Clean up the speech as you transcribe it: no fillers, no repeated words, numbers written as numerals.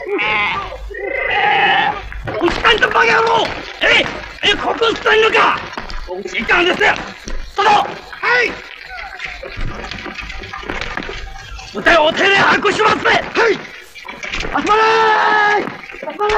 おっさんとバカ野郎ここ捨てんのか時間ですそのはいお手で運しますねはい集まれ